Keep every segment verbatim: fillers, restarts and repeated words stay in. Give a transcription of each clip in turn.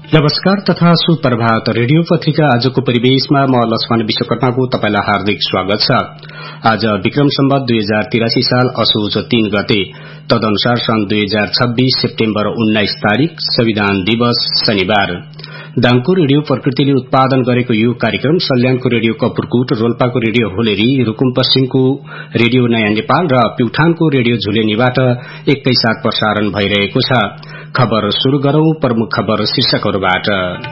नमस्कार तथा सुप्रभात। रेडियो पत्रिका आजको परिवेशमा म लक्ष्मण विश्वकर्माको तपाईलाई हार्दिक स्वागत छ। आज विक्रम सम्वत दुई हजार तिरासी साल असोज तीन गते, तदनुसार सन् दुई हजार छब्बीस सेप्टेम्बर उन्नाइस तारिक संविधान दिवस शनिबार। दाङको रेडियो प्रकृतिले उत्पादन गरेको यो कार्यक्रम सल्यानको रेडियो कपुरकोट, रोल्पाको रेडियो होलेरी, रुकुम पश्चिमको रेडियो नयाँ नेपाल र प्युठानको रेडियो झुलेनीबाट एकैसाथ प्रसारण भइरहेको छ। खबर शुरू गरौं प्रमुख खबर शीर्षकहरूबाट।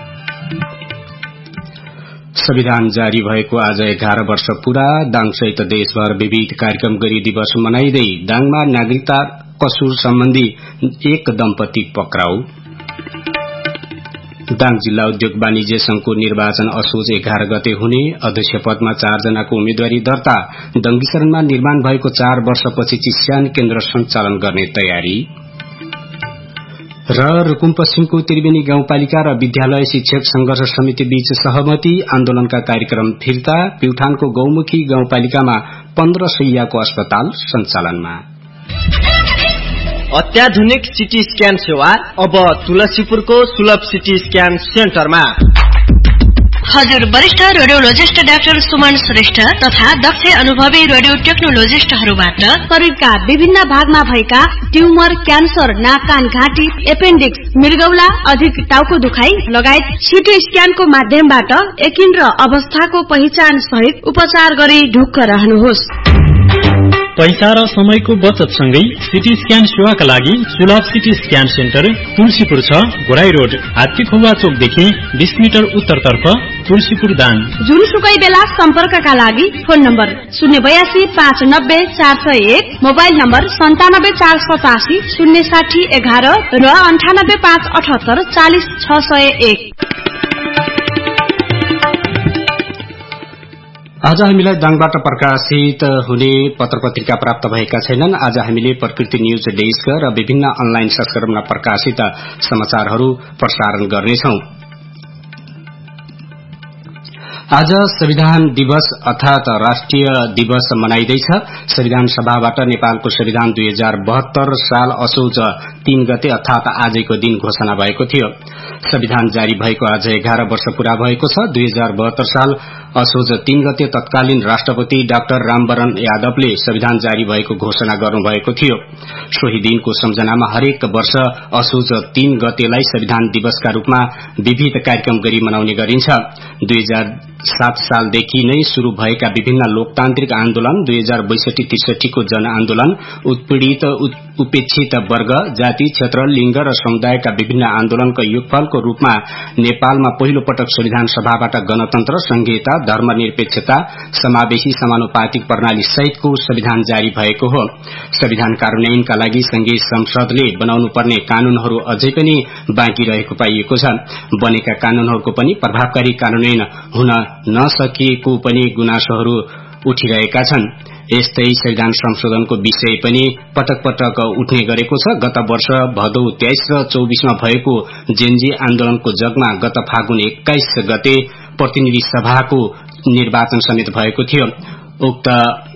संविधान जारी भएको आज एघार वर्ष पूरा। दाङसहित देशभर विविध कार्यक्रम गरी दिवस मनाइँदै दाङमा नागरिकता कसूर सम्बन्धी एक दम्पति पक्राउ। दाङ जिल्ला उद्योग वाणिज्य संघको निर्वाचन असोज एघार गते हुने, अध्यक्ष पदमा चार जनाको उम्मेद्वारी दर्ता। डंगीशरणमा निर्माण भएको चार वर्षपछि चिस्यान केन्द्र सञ्चालन गर्ने तयारी र रुकुम पश्चिमको त्रिवेणी गाउँपालिका र विद्यालय शिक्षक संघर्ष समिति बीच सहमति। आन्दोलनका कार्यक्रम फिर्ता। प्युठानको गौमुखी गाउँपालिकामा पन्ध्र शैय्याको अस्पताल सञ्चालनमा। अत्याधुनिक सिटी स्क्यान सेवा अब तुलसीपुरको सुलभ सिटी स्क्यान सेन्टरमा। हजुर वरिष्ठ रेडियोलोजिस्ट डाक्टर सुमन श्रेष्ठ तथा दक्ष अनुभवी रेडियो टेक्नोलोजिस्टहरूबाट शरीरका विभिन्न भागमा भएका ट्युमर, क्यान्सर, नाक कान घाँटी, एपेन्डिक्स, मृगौला, अधिक टाउको दुखाइ लगायत सिटी स्क्यानको माध्यमबाट एकिन अवस्थाको पहिचान सहित उपचार गरी ढुक्क रहनुहोस्। पैसा र समयको बचत सँगै सिटी स्क्यान सेवाका लागि सुलभ सिटी स्क्यान सेन्टर तुलसीपुर छ, घोराई रोड, हात्तीखोवा चोकदेखि बीस मिटर उत्तरतर्फ, तुलसीपुर दाङ। जुनसुकै बेला सम्पर्कका लागि फोन नम्बर शून्य बयासी पाँच नब्बे चार सय एक, मोबाइल नम्बर सन्तानब्बे चार सतासी शून्य साठी एघार र अन्ठानब्बे पाँच अठहत्तर चालिस छ सय एक। आज हामीलाई दाङबाट प्रकाशित हुने पत्र पत्रिका प्राप्त भएका छैनन्। आज हामीले प्रकृति न्यूज डेस्क र विभिन्न अनलाइन संस्करणमा प्रकाशित समाचारहरू प्रसारण गर्नेछौं। आज संविधान दिवस अर्थात राष्ट्रिय दिवस मनाइँदैछ। संविधान सभाबाट नेपालको संविधान दुई हजार बहत्तर साल असोज तीन गते अर्थात आजको दिन घोषणा भएको थियो। संविधान जारी भएको आज एघार वर्ष पूरा भएको छ। दुई हजार बहत्तर साल असोज तीन गते तत्कालीन राष्ट्रपति डाक्टर रामवरण यादवले संविधान जारी भएको घोषणा गर्नुभएको थियो। सोही दिनको सम्झनामा हरेक वर्ष असोज तीन गतेलाई संविधान दिवसका रूपमा विविध कार्यक्रम गरी मनाउने गरिन्छ। दुई हजार सात सालदेखि नै शुरू भएका विभिन्न लोकतान्त्रिक आन्दोलन, दुई हजार बैसठी त्रिसठी को जन आन्दोलन, उत्पीड़ित उपेक्षित वर्ग, जाति, क्षेत्र, लिंग र समुदायका विभिन्न आन्दोलनको योगफलको रूपमा नेपालमा पहिलो पटक संविधान सभाबाट गणतन्त्र, संघीयता, धर्मनिरपेक्षता, समावेशी समानुपातिक प्रणाली सहितको संविधान जारी भएको हो। संविधान कार्यान्वयनका लागि संघीय संसदले बनाउनु पर्ने कानूनहरू अझै पनि बाँकी रहेको पाइएको छ। बनेका कानूनहरूको पनि प्रभावकारी कार्यान्वयन हुन नसकिएको पनि गुनासोहरू उठिरहेका छन्। यस्तै संविधान संशोधनको विषय पनि पटक पटक उठ्ने गरेको छ। गत वर्ष भदौ तेइस र चौबीसमा भएको जेनजी आन्दोलनको जगमा गत फागुन एक्काइस गते प्रतिनिधि सभाको निर्वाचन समेत भएको थियो। उक्त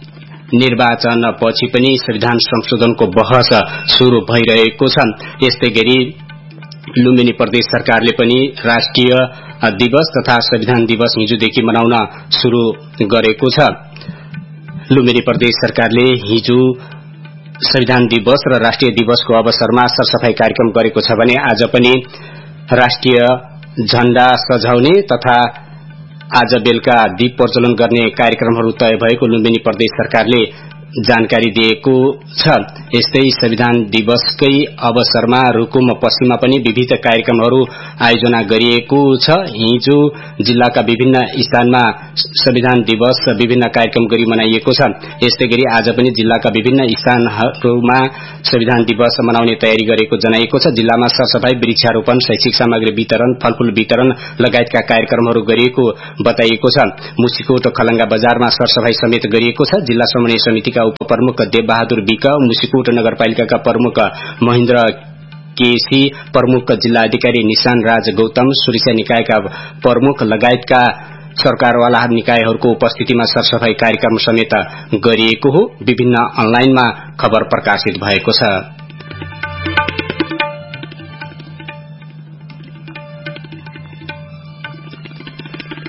निर्वाचन पछि पनि संविधान संशोधनको बहस शुरू भइरहेको छ। यस्तै गरी लुम्बिनी प्रदेश सरकारले पनि राष्ट्रिय दिवस तथा संविधान दिवस हिजोदेखि मनाउन शुरू गरेको छ। लुम्बिनी प्रदेश सरकारले हिजो संविधान दिवस र राष्ट्रिय दिवसको अवसरमा सरसफाई कार्यक्रम गरेको छ भने आज पनि राष्ट्रिय झण्डा सजाउने तथा आज बेलुका दीप प्रज्वलन गर्ने कार्यक्रमहरू तय भएको लुम्बिनी प्रदेश सरकारले जानकारी दिएको छ। यस्तै संविधान दिवसकै अवसरमा रुकुम पश्चिममा पनि विविध कार्यक्रमहरू आयोजना गरिएको छ। हिजो जिल्लाका विभिन्न स्थानमा संविधान दिवस विभिन्न कार्यक्रम गरी मनाइएको छ। यस्तै गरी आज पनि जिल्लाका विभिन्न स्थानहरूमा संविधान दिवस मनाउने तयारी गरेको जनाइएको छ। जिल्लामा सरसफाई, वृक्षारोपण, शैक्षिक सामग्री वितरण, फलफूल वितरण लगायतका कार्यक्रमहरू गरिएको बताइएको छ। मुसिकोट खलंगा बजारमा सरसफाई समेत गरिएको छ। जिल्ला समन्वय समितिका उपप्रमुख देवबहादुर विक, मुसिकोट नगरपालिकाका प्रमुख महेन्द्र केसी, प्रमुख जिल्ला अधिकारी निशान राज गौतम, सुरक्षा निकायका प्रमुख लगायतका सरकारवाला निकायहरूको उपस्थितिमा सरसफाई कार्यक्रम समेत गरिएको हो। विभिन्न अनलाइनमा खबर प्रकाशित भएको छ।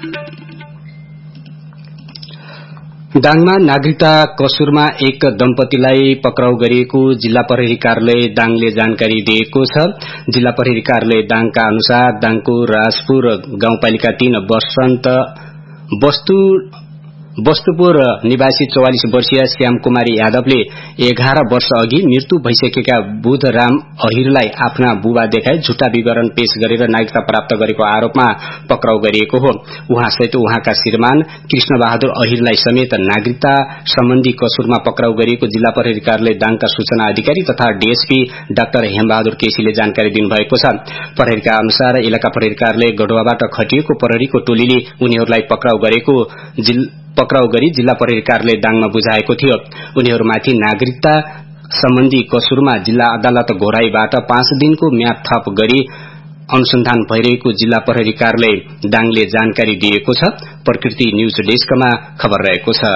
दाङमा नागरिकता कसुरमा एक दम्पतिलाई पक्राउ गरिएको जिल्ला प्रहरी कार्यालय दाङले जानकारी दिएको छ। जिल्ला प्रहरी कार्यालय दाङका अनुसार दाङको राजपुर गाउँपालिका तीन वसन्त वस्तु वस्तुपुर निवासी चौवालिस वर्षीय श्याम कुमारी यादवले एघार वर्ष अघि मृत्यु भइसकेका बुधराम अहिरलाई आफ्ना बुबा देखाई झुटा विवरण पेश गरेर नागरिकता प्राप्त गरेको आरोपमा पक्राउ गरिएको हो। उहाँसहित उहाँका श्रीमान कृष्ण बहादुर अहिरलाई समेत नागरिकता सम्बन्धी कसुरमा पक्राउ गरिएको जिल्ला प्रहरी कार्यालय दाङका सूचना अधिकारी तथा डीएसपी डाक्टर हेमबहादुर केसीले जानकारी दिनुभएको छ। प्रहरीका अनुसार इलाका प्रहरी कार्यालय गढुवाबाट खटिएको प्रहरीको टोलीले उनीहरूलाई पक्राउ गरेको पक्राउ गरी जिल्ला प्रहरी कार्यालय दाङमा बुझाएको थियो। उनीहरूमाथि नागरिकता सम्बन्धी कसुरमा जिल्ला अदालत घोराईबाट पाँच दिनको म्याद थप गरी अनुसन्धान भइरहेको जिल्ला प्रहरी कार्यालय दाङले जानकारी दिएको छ। प्रकृति न्यूज डेस्कमा खबर रहेको छ।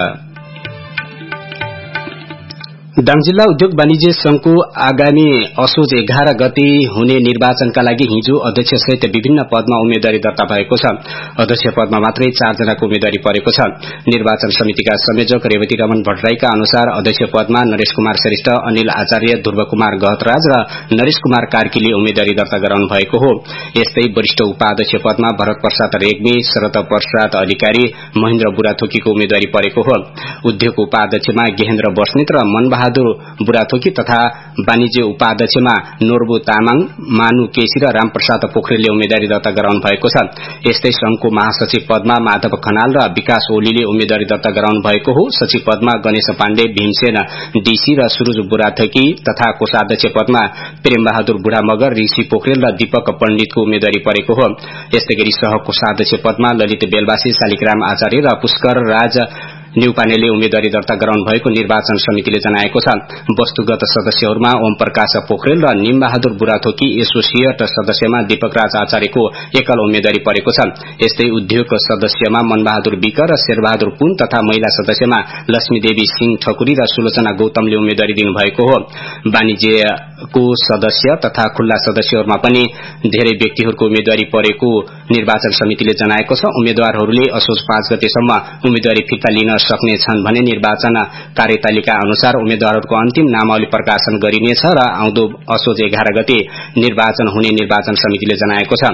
दाङ जिल्ला उद्योग वाणिज्य संघको आगामी असोज एघार गते हुने निर्वाचनका लागि हिजो अध्यक्ष सहित विभिन्न पदमा उम्मेद्वारी दर्ता भएको छ। अध्यक्ष पदमा मात्रै चार जनाको उम्मेद्वारी परेको छ। निर्वाचन समितिका संयोजक रेवती रमन भट्टराईका अनुसार अध्यक्ष पदमा नरेश कुमार श्रेष्ठ, अनिल आचार्य, ध्रुव कुमार गहतराज र नरेश कुमार कार्कीले उम्मेद्वारी दर्ता गराउनु भएको हो। यस्तै वरिष्ठ उपाध्यक्ष पदमा भरत प्रसाद रेग्मी, शरद प्रसाद अधिकारी, महेन्द्र बुढाथोकीको उम्मेद्वारी परेको हो। उद्योग उपाध्यक्षमा गेहेन्द्र बस्नेत र मनबहादुर बुढाथोकी तथा वाणिज्य उपाध्यक्षमा नोर्बु तामाङ, मानु केसी र रामप्रसाद पोखरेलले उम्मेद्वारी दर्ता गराउनु भएको छ। यस्तै संघको महासचिव पदमा माधव खनाल र विकास ओलीले उम्मेद्वारी दर्ता गराउनु भएको हो। सचिव पदमा गणेश पाण्डे, भीमसेन डीसी र सुरुज बुढाथोकी तथा कोषाध्यक्ष पदमा प्रेमबहादुर बुढा मगर, ऋषि पोखरेल र दीपक पण्डितको उम्मेद्वारी परेको हो। यस्तै गरी सह कोषाध्यक्ष पदमा ललित बेलवासी, शालिग्राम आचार्य र पुष्कर राज न्यूपानेले उम्मेद्वारी दर्ता गराउनु भएको निर्वाचन समितिले जनाएको छ। वस्तुगत सदस्यहरूमा ओम प्रकाश पोखरेल र निम बहादुर बुढाथोकी, एसोसिएट सदस्यमा दीपक राज आचार्यको एकल उम्मेद्वारी परेको छ। यस्तै उद्योग सदस्यमा मनबहादुर विक र शेरबहादुर पुन तथा महिला सदस्यमा लक्ष्मी देवी सिंह ठकुरी र सुलोचना गौतमले उम्मेद्वारी दिनुभएको हो। वाणिज्यको सदस्य तथा खुल्ला सदस्यहरूमा पनि धेरै व्यक्तिहरूको उम्मेद्वारी परेको निर्वाचन समितिले जनाएको छ। उम्मेद्वारहरूले असोज पाँच गतेसम्म उम्मेद्वारी फिर्ता लिन सक्ने छन् भने निर्वाचन कार्यतालिका अनुसार उम्मेद्वारहरूको अन्तिम नामावली प्रकाशन गरिनेछ र आउँदो असोज एघार गते निर्वाचन हुने निर्वाचन समितिले जनाएको छ।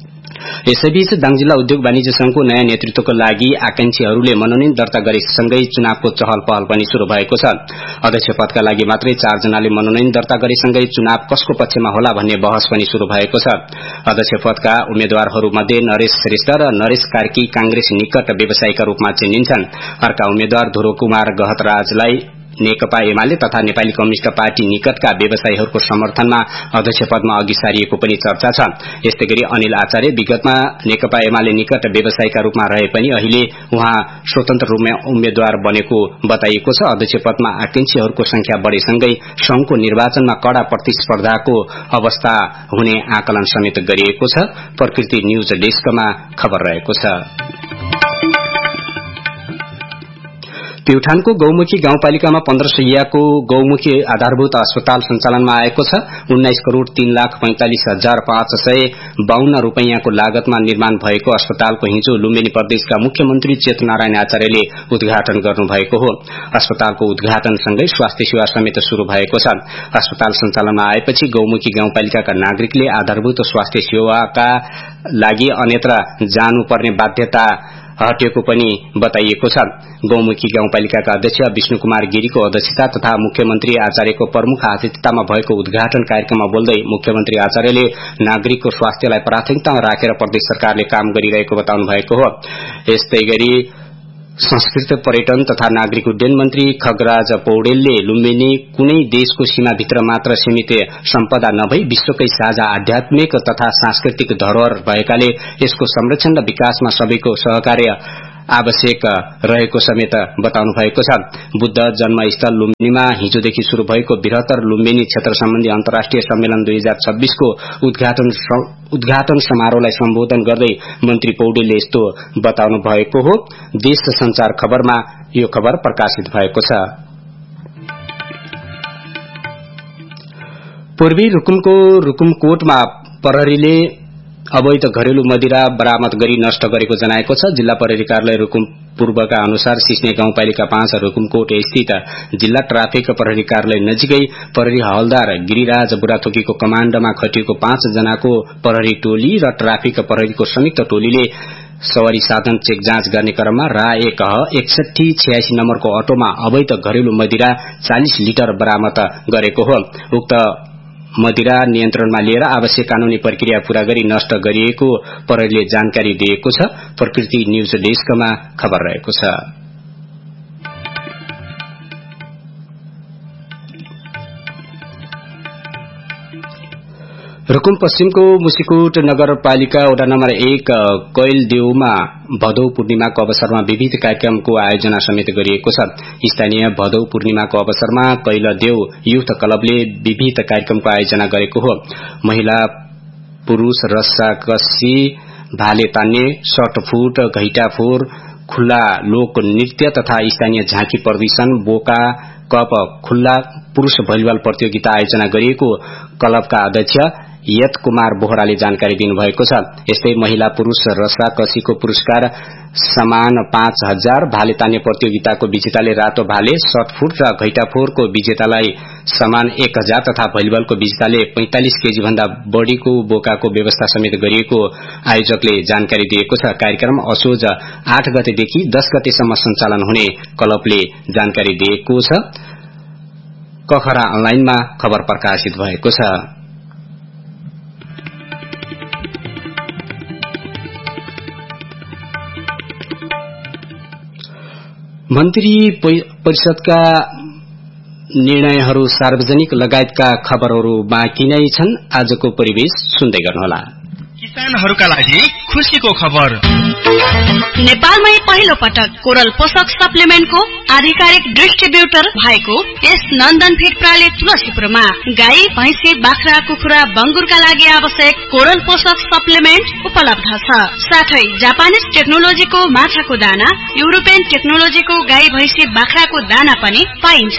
यसैबीच दाङ जिल्ला उद्योग वाणिज्य संघको नयाँ नेतृत्वको लागि आकांक्षीहरूले मनोनयन दर्ता गरेसँगै चुनावको चहल पहल पनि शुरू भएको छ। अध्यक्ष पदका लागि मात्रै चार जनाले मनोनयन दर्ता गरेसँगै चुनाव कसको पक्षमा होला भन्ने बहस पनि शुरू भएको छ। अध्यक्ष पदका उम्मेद्वारहरूमध्ये नरेश श्रेष्ठ र नरेश कार्की कांग्रेस निकट व्यवसायीका रूपमा चिनिन्छन्। अर्का उम्मेद्वार ध्रुव कुमार गहतराजलाई नेकपा एमाले तथा नेपाली कम्युनिष्ट पार्टी निकटका व्यवसायीहरूको समर्थनमा अध्यक्ष पदमा अघि सारिएको पनि चर्चा छ। यस्तै गरी अनिल आचार्य विगतमा नेकपा एमाले निकट व्यवसायीका रूपमा रहे पनि अहिले उहाँ स्वतन्त्र रूपमा उम्मेद्वार बनेको बताइएको छ। अध्यक्ष पदमा आकांक्षीहरूको संख्या बढेसँगै संघको निर्वाचनमा कड़ा प्रतिस्पर्धाको अवस्था हुने आकलन समेत गरिएको छ। प्रकृति न्यूज डेस्कमा खबर रहेको छ। प्युठानको गौमुखी गाउँपालिकामा पन्ध्र सयको गौमुखी आधारभूत अस्पताल सञ्चालनमा आएको छ। उन्नाइस करोड़ तीन लाख पैंतालिस हजार पाँच सय बाहन्न रूपियाँको लागतमा निर्माण भएको अस्पतालको हिजो लुम्बिनी प्रदेशका मुख्यमन्त्री चेतनारायण आचार्यले उद्घाटन गर्नुभएको हो। अस्पतालको उद्घाटनसँगै स्वास्थ्य सेवा समेत शुरू भएको छ। अस्पताल सञ्चालनमा आएपछि गौमुखी गाउँपालिकाका नागरिकले आधारभूत स्वास्थ्य सेवाका लागि अन्यत्र जानुपर्ने बाध्यता हटेको पनि बताइएको छ। गौमुखी गाउँपालिकाका अध्यक्ष विष्णु कुमार गिरीको अध्यक्षता तथा मुख्यमन्त्री आचार्यको प्रमुख आतिथ्यतामा भएको उद्घाटन कार्यक्रममा बोल्दै मुख्यमन्त्री आचार्यले नागरिकको स्वास्थ्यलाई प्राथमिकतामा राखेर प्रदेश सरकारले काम गरिरहेको बताउनु भएको हो। यस्तै गरी संस्कृति पर्यटन तथा नागरिक उड्डयन मन्त्री खगराज पौडेलले लुम्बिनी कुनै देशको सीमाभित्र मात्र सीमित सम्पदा नभई विश्वकै साझा आध्यात्मिक तथा सांस्कृतिक धरोहर भएकाले यसको संरक्षण र विकासमा सबैको सहकार्य आवश्यक रहेको समेत बताउनु भएको छ। बुद्ध जन्मस्थल लुम्बिनीमा हिजोदेखि शुरू भएको बृहत्तर लुम्बिनी क्षेत्र सम्बन्धी अन्तर्राष्ट्रिय सम्मेलन दुई हजार छब्बीसको उद्घाटन उद्घाटन समारोहलाई सम्बोधन गर्दै मन्त्री पौडेलले यस्तो बताउनु भएको हो। देश संचार खबरमा यो खबर प्रकाशित भएको छ। पूर्वी रुकुमको रुकुमकोटमा प्रहरीले अवैध घरेलु मदिरा बरामद गरी नष्ट गरेको जनाएको छ। जिल्ला प्रहरी कार्यालय रुकुम पूर्वका अनुसार सिस्ने गाउँपालिका पाँच रुकुमकोट स्थित जिल्ला ट्राफिक प्रहरी कार्यालय नजिकै प्रहरी हवलदार गिरिराज बुढाथोकीको कमाण्डमा खटिएको पाँच जनाको प्रहरी टोली र ट्राफिक प्रहरीको संयुक्त टोलीले सवारी साधन चेक जाँच गर्ने क्रममा रा एक एकसठी छयासी नम्बरको अटोमा अवैध घरेलु मदिरा चालिस लिटर बरामद गरेको हो। उक्त मदिरा नियन्त्रणमा लिएर आवश्यक कानूनी प्रक्रिया पूरा गरी नष्ट गरिएको प्रहरीले जानकारी दिएको छ। प्रकृति न्यूज डेस्कमा खबर रहेको छ। रुकुम पश्चिमको मुसिकोट नगरपालिका वडा नम्बर एक कैलदेउमा भदौ पूर्णिमाको अवसरमा विविध कार्यक्रमको आयोजना समेत गरिएको छ। स्थानीय भदौ पूर्णिमाको अवसरमा कैलदेउ युथ क्लबले विविध कार्यक्रमको आयोजना गरेको हो। महिला पुरूष रस्साकसी, भाले तान्ने, शर्टफुट, घैटाफोर, खुल्ला लोक नृत्य तथा स्थानीय झाँकी प्रदर्शन, बोका कप खुल्ला पुरूष भलिबल प्रतियोगिता आयोजना गरिएको क्लबका अध्यक्ष यत कुमार बोहराले जानकारी दिनुभएको छ। यस्तै महिला पुरूष रस्साकसीको पुरस्कार समान पाँच हजार, भाले तान्ने प्रतियोगिताको विजेताले रातो भाले, शर्टफुट र घैटाफोरको विजेतालाई समान एक हजार तथा भलिबलको विजेताले पैंतालिस केजी भन्दा बढ़ीको बोकाको व्यवस्था समेत गरिएको आयोजकले जानकारी दिएको छ। कार्यक्रम असोज आठ गतेदेखि दस गतेसम्म सञ्चालन हुने क्लबले जानकारी दिएको छ। कखरा अनलाइनमा खबर प्रकाशित भएको छ। मन्त्री परिषदका निर्णयहरू सार्वजनिक लगायतका खबरहरू बाँकी नै छन्। आजको परिवेश सुन्दै गर्नुहोला। किसानहरूका लागि खुशीको खबर। नेपालमै पहिलो पटक कोरल पोषक सप्लिमेन्टको आधिकारिक डिस्ट्रिब्युटर भएको यस नन्दन फिड प्राली तुलसीपुरमा गाई, भैंसी, बाख्रा, कुखुरा, बंगुरका लागि आवश्यक कोरल पोषक सप्लिमेन्ट उपलब्ध छ। साथै जापानिज टेक्नोलोजीको माछाको दाना, युरोपियन टेक्नोलोजीको गाई, भैंसी, बाख्राको दाना पनि पाइन्छ।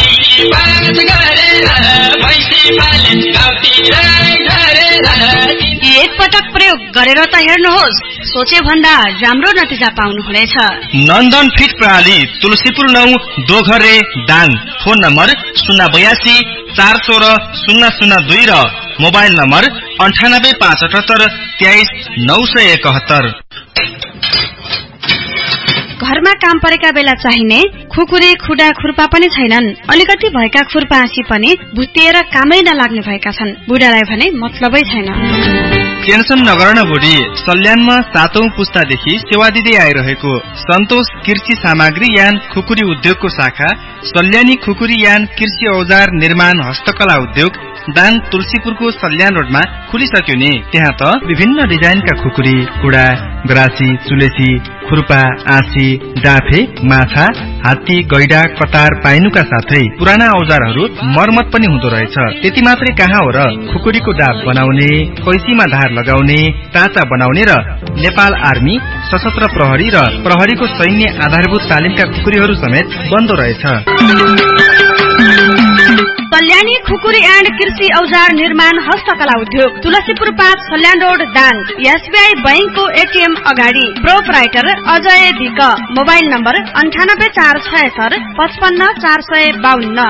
एक पटक प्रयोग गरेर त हेर्नुहोस्, सोचे भन्दा राम्रो नतिजा पाउनुहुनेछ। नन्दन फिट प्रणाली तुलसीपुर नौ दोघरे दाङ। फोन नम्बर शून्य बयासी चार सोह्र शून्य शून्य दुई र मोबाइल नम्बर अन्ठानब्बे पाँच अठहत्तर तेइस नौ सय एकहत्तर। घरमा काम परेका बेला चाहिने खुकुरी, खुडा, खुर्पा पनि छैनन्। अलिकति भएका खुर्पा आँसी पनि भुत्तिएर कामै नलाग्ने भएका छन्। बुढालाई भने मतलबै छैन। टेन्सन नगर न बुढी, सल्यानमा सातौं पुस्तादेखि सेवा दिँदै आइरहेको सन्तोष कृषि सामग्री यान खुकुरी उद्योगको शाखा सल्यानी खुकुरी यान कृषि औजार निर्माण हस्तकला उद्योग दाङ तुलसीपुरको सल्यान रोडमा खुलिसक्यो नि। त्यहाँ त विभिन्न डिजाइनका खुकुरी, कुडा, ग्रासी, चुलेसी, खुर्पा, आँसी, डाफे, माछा, हात्ती, गैडा, कतार पाइनुका साथै पुराना औजारहरू मर्मत पनि हुँदो रहेछ। त्यति मात्रै कहाँ हो र, खुकुरीको डाब बनाउने, कैसीमा धार लगाउने, टाँचा बनाउने र नेपाल आर्मी, सशस्त्र प्रहरी र प्रहरीको सैन्य आधारभूत तालिमका खुकुरीहरू समेत बन्दो रहेछ। सल्यानी खुकुरी एन्ड कृषि औजार निर्माण हस्तकला उद्योग तुलसीपुर पाँच सल्यान रोड दाङ। एसबीआई बैंकको एटीएम अगाडि। प्रोपराइटर अजय दिक। मोबाइल नम्बर अन्ठानब्बे चार छयत्तर पचपन्न चार सय बाहन्न।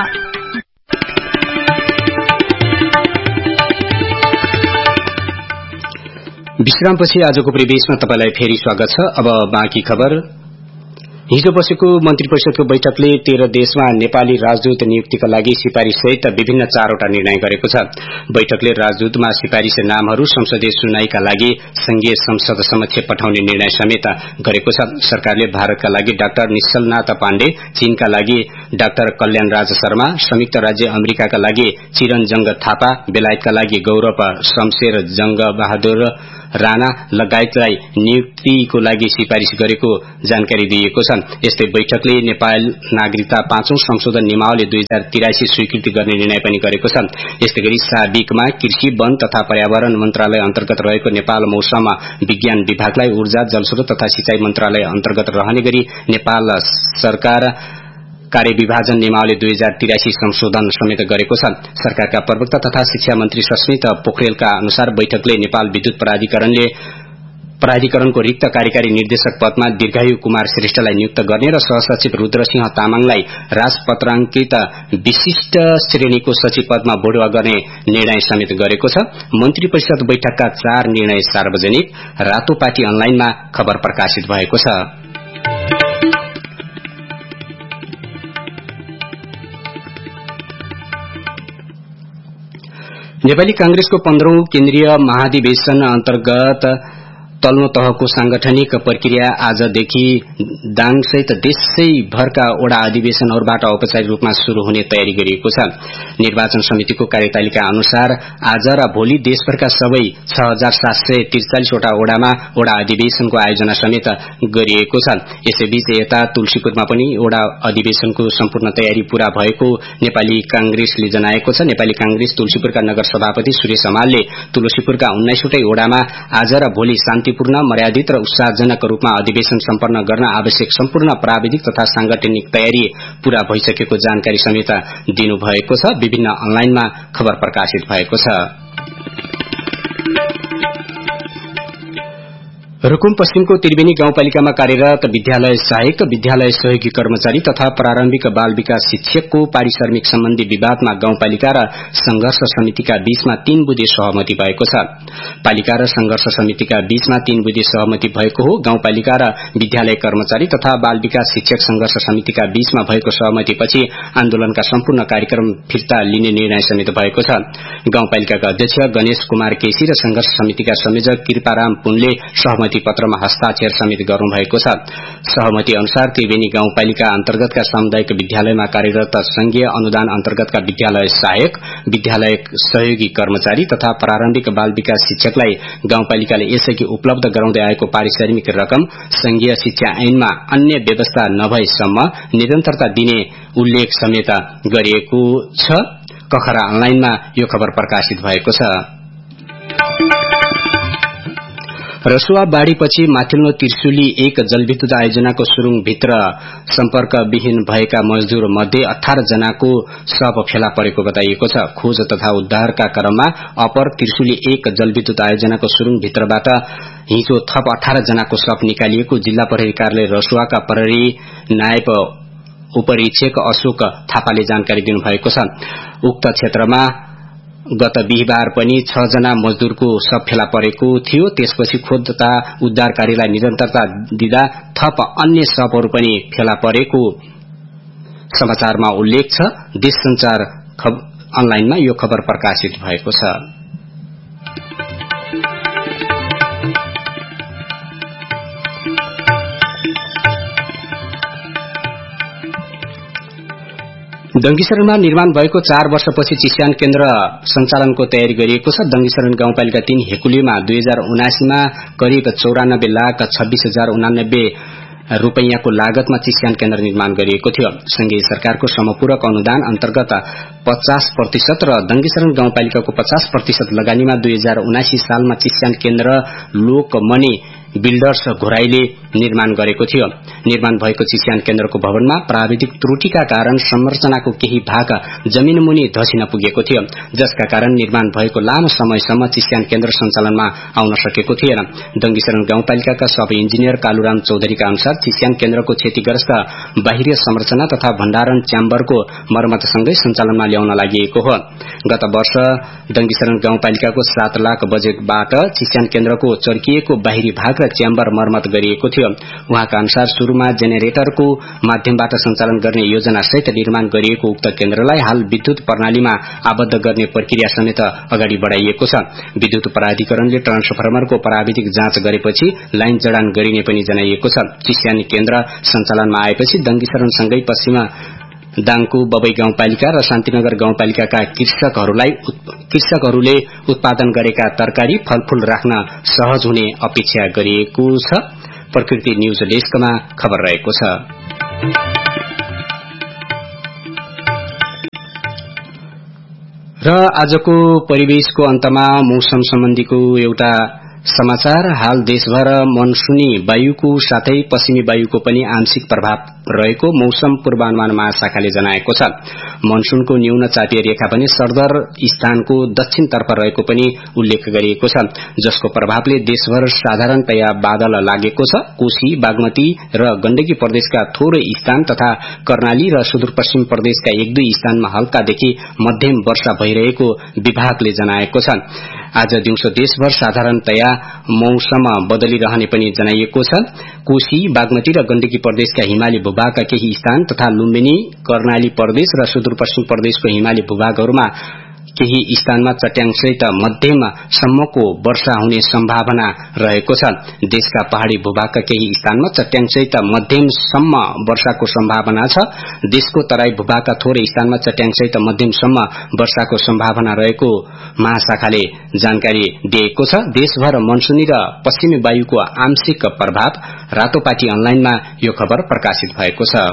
विश्रामपछि आजको परिवेशमा तपाईलाई फेरि स्वागत छ। अब बाँकी खबर। हिजो बसेको मन्त्री परिषदको बैठकले तेह्र देशमा नेपाली राजदूत नियुक्तिका लागि सिफारिश सहित विभिन्न चारवटा निर्णय गरेको छ। बैठकले राजदूतमा सिफारिश नामहरू संसदीय सुनवाईका लागि संघीय संसद समक्ष पठाउने निर्णय समेत गरेको छ। सरकारले भारतका लागि डाक्टर निश्चलनाथ पाण्डे, चीनका लागि डाक्टर कल्याण राज शर्मा, संयुक्त राज्य अमेरिकाका लागि चिरनजंग थापा, बेलायतका लागि गौरव शमशेर जंग बहादुर राणा लगायतलाई नियुक्तिको लागि सिफारिश गरेको जानकारी दिएको छ। यस्तै बैठकले नेपाल नागरिकता पाँचौं संशोधन नियमावली दुई हजार तिरासी स्वीकृति गर्ने निर्णय पनि गरेको छ। यस्तै गरी साबिकमा कृषि, वन तथा पर्यावरण मन्त्रालय अन्तर्गत रहेको नेपाल मौसम विज्ञान विभागलाई ऊर्जा, जलस्रोत तथा सिंचाई मन्त्रालय अन्तर्गत रहने गरी नेपाल सरकार कार्यविभाजन नियमावली दुई हजार तिरासी संशोधन समेत गरेको छ। सरकारका प्रवक्ता तथा शिक्षा मन्त्री सस्मित पोखरेलका अनुसार बैठकले नेपाल विद्युत प्राधिकरणले प्राधिकरणको रिक्त कार्यकारी निर्देशक पदमा दीर्घायु कुमार श्रेष्ठलाई नियुक्त गर्ने र सहसचिव रुद्रसिंह तामाङलाई राजपत्रांकित विशिष्ट श्रेणीको सचिव पदमा बढुवा गर्ने निर्णय समेत गरेको छ। मन्त्री परिषद बैठकका चार निर्णय सार्वजनिक। रातोपाटी अनलाइनमा खबर प्रकाशित भएको छ। नेपाली कांग्रेसको पन्ध्रौं केन्द्रीय महाधिवेशन अन्तर्गत तल्लो तहको सांगठनिक प्रक्रिया आजदेखि दाङसहित देशैभरका वडा अधिवेशनहरूबाट औपचारिक रूपमा शुरू हुने तयारी गरिएको छ। निर्वाचन समितिको कार्यतालिका अनुसार आज र भोलि देशभरका सबै छ हजार सात सय त्रिचालिस वटा वडामा वडा अधिवेशनको आयोजना समेत गरिएको छ। यसैबीच यता तुलसीपुरमा पनि वडा अधिवेशनको सम्पूर्ण तयारी पूरा भएको नेपाली कांग्रेसले जनाएको छ। नेपाली कांग्रेस तुलसीपुरका नगर सभापति सुरेश हमालले तुलसीपुरका उन्नाइसवटै वडामा आज र भोलि शान्ति पूर्ण मर्यादित र उत्साहजनक रूपमा अधिवेशन सम्पन्न गर्न आवश्यक सम्पूर्ण प्राविधिक तथा सांगठनिक तयारी पूरा भइसकेको जानकारी समेत दिनुभएको छ। विभिन्न अनलाइनमा खबर प्रकाशित भएको छ। रुकुम पश्चिमको त्रिवेणी गाउँपालिकामा कार्यरत विद्यालय सहायक, विद्यालय सहयोगी कर्मचारी तथा प्रारम्भिक बाल विकास शिक्षकको पारिश्रमिक सम्बन्धी विवादमा गाउँपालिका र संघर्ष समितिका बीचमा तीन बुँदे सहमति भएको छ। पालिका र संघर्ष समितिका बीचमा तीन बुँदे सहमति भएको हो। गाउँपालिका र विद्यालय कर्मचारी तथा बाल विकास शिक्षक संघर्ष समितिका बीचमा भएको सहमतिपछि आन्दोलनका सम्पूर्ण कार्यक्रम फिर्ता लिने निर्णय समेत भएको छ। गाउँपालिकाका अध्यक्ष गणेश कुमार केसी र संघर्ष समितिका संयोजक कृपाराम पुनले सहमति पत्रमा हस्ताक्षर समेत गर्नुभएको छ। सहमति अनुसार त्रिवेणी गाउँपालिका अन्तर्गतका सामुदायिक विद्यालयमा कार्यरत संघीय अनुदान अन्तर्गतका विद्यालय सहायक, विद्यालय सहयोगी कर्मचारी तथा प्रारम्भिक बाल विकास शिक्षकलाई गाउँपालिकाले यसअघि उपलब्ध गराउँदै आएको पारिश्रमिक रकम संघीय शिक्षा ऐनमा अन्य व्यवस्था नभएसम्म निरन्तरता दिने उल्लेख समेत गरिएको छ। कखरा अनलाइनमा यो खबर प्रकाशित भएको छ। रसुवा बाढ़ीपछि माथिल्लो त्रिशुली एक जलविद्युत आयोजनाको सुरुङभित्र सम्पर्कविहीन भएका मजदूर मध्ये अठार जनाको शव फेला परेको बताइएको छ। खोज तथा उद्धारका क्रममा अपर त्रिशुली एक जलविद्युत आयोजनाको सुरुङभित्रबाट हिजो थप अठार जनाको शव निकालिएको जिल्ला प्रहरी कार्यालय रसुवाका प्रहरी नायब उपरीक्षक अशोक थापाले जानकारी दिनुभएको छ। उक्त क्षेत्रमा गत बिहिबार पनि छ जना मजदूरको शव फेला परेको थियो। त्यसपछि खोज तथा उद्धार कार्यलाई निरन्तरता दिँदा थप अन्य शवहरू पनि फेला परेको समाचारमा उल्लेख छ। देश संचार अनलाइनमा यो खबर प्रकाशित भएको छ। दंगीशरणमा निर्माण भएको चार वर्षपछि चिस्यान केन्द्र सञ्चालनको तयारी गरिएको छ। दंगीशरण गाउँपालिका तीन हेकुलीमा दुई हजार उनासीमा करिब चौरानब्बे लाख छब्बीस हजार उनानब्बे रूपैयाँको लागतमा चिस्यान केन्द्र निर्माण गरिएको थियो। संघीय सरकारको समपूरक अनुदान अन्तर्गत पचास प्रतिशत र दंगीशरण गाउँपालिकाको पचास प्रतिशत लगानीमा दुई हजार उनासी सालमा चिस्यान केन्द्र लोकमणि बिल्डर्स घोराईले निर्माण गरेको थियो। निर्माण भएको चिस्यान केन्द्रको भवनमा प्राविधिक त्रुटिका कारण संरचनाको केही भाग जमीन मुनि धसिन पुगेको थियो, जसका कारण निर्माण भएको लामो समयसम्म चिस्यान केन्द्र सञ्चालनमा आउन सकेको थिएन। दंगीशरण गाउँपालिकाका सब इन्जिनियर कालुराम चौधरीका अनुसार चिस्यान केन्द्रको क्षतिग्रस्त बाहिरी संरचना तथा भण्डारण च्याम्बरको मर्मतसँगै सञ्चालनमा ल्याउन लागि हो। गत वर्ष दंगीशरण गाउँपालिकाको सात लाख बजेटबाट चिस्यान केन्द्रको चर्किएको बाहिरी भाग र च्याम्बर मर्मत गरिएको थियो। उहाँका अनुसार शुरूमा जेनेरेटरको माध्यमबाट सञ्चालन गर्ने योजना सहित निर्माण गरिएको उक्त केन्द्रलाई हाल विद्युत प्रणालीमा आबद्ध गर्ने प्रक्रिया समेत अगाडि बढ़ाइएको छ। विद्युत प्राधिकरणले ट्रान्सफर्मरको प्राविधिक जाँच गरेपछि लाइन जडान गरिने पनि जनाइएको छ। चिस्यान केन्द्र सञ्चालनमा आएपछि दंगीशरणसँगै पश्चिम दाङको बबई गाउँपालिका र शान्तिनगर गाउँपालिकाका कृषकहरूलाई कृषकहरूले उत्पादन गरेका तरकारी फलफूल राख्न सहज हुने अपेक्षा गरिएको छ। प्रकृति न्यूज डेस्कमा खबर रहेको छ। र आजको परिवेशको अन्तमा मौसम सम्बन्धीको एउटा समाचार हाल देशभर मनसूनी वायुको साथै पश्चिमी वायुको पनि आंशिक प्रभाव रहेको मौसम पूर्वानुमान महाशाखाले जनाएको छ। मनसूनको न्यून चापीय रेखा पनि सरदर स्थानको दक्षिणतर्फ रहेको पनि उल्लेख गरिएको छ, जसको प्रभावले देशभर साधारणतया बादल लागेको छ। कोशी, बागमती र गण्डकी प्रदेशका थोरै स्थान तथा कर्णाली र सुदूरपश्चिम प्रदेशका एक दुई स्थानमा हल्कादेखि मध्यम वर्षा भइरहेको विभागले जनाएको छ। आज दिउँसो देशभर साधारणतया मौसम बदलिरहने पनि जनाइएको छ। कोशी, बागमती र गण्डकी प्रदेशका हिमाली भूभागका केही स्थान तथा लुम्बिनी, कर्णाली प्रदेश र सुदूरपश्चिम प्रदेशको हिमाली भूभागहरूमा केही स्थानमा चट्याङसहित मध्यम सम्मको वर्षा हुने सम्भावना रहेको छ। देशका पहाड़ी भूभागका केही स्थानमा चट्याङसहित मध्यम सम्म वर्षाको सम्भावना छ। देशको तराई भूभागका थोरै स्थानमा चट्याङसहित मध्यम सम्म वर्षाको सम्भावना रहेको महाशाखाले जानकारी दिएको छ। देशभर मनसूनी र पश्चिमी वायुको आंशिक प्रभाव। रातोपाटी अनलाइनमा यो खबर प्रकाशित भएको छ।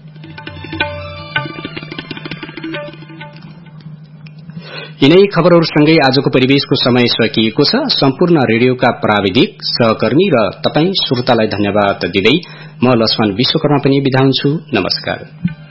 यिनै खबरहरूसँगै आजको परिवेशको समय सकिएको छ। सम्पूर्ण रेडियोका प्राविधिक सहकर्मी र तपाई श्रोतालाई धन्यवाद दिँदै म लक्ष्मण विश्वकर्मा पनि बिदा हुन्छु। नमस्कार।